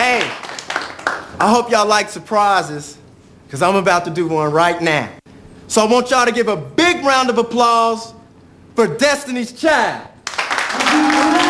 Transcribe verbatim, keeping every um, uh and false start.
Hey, I hope y'all like surprises, because I'm about to do one right now. So I want y'all to give a big round of applause for Destiny's Child.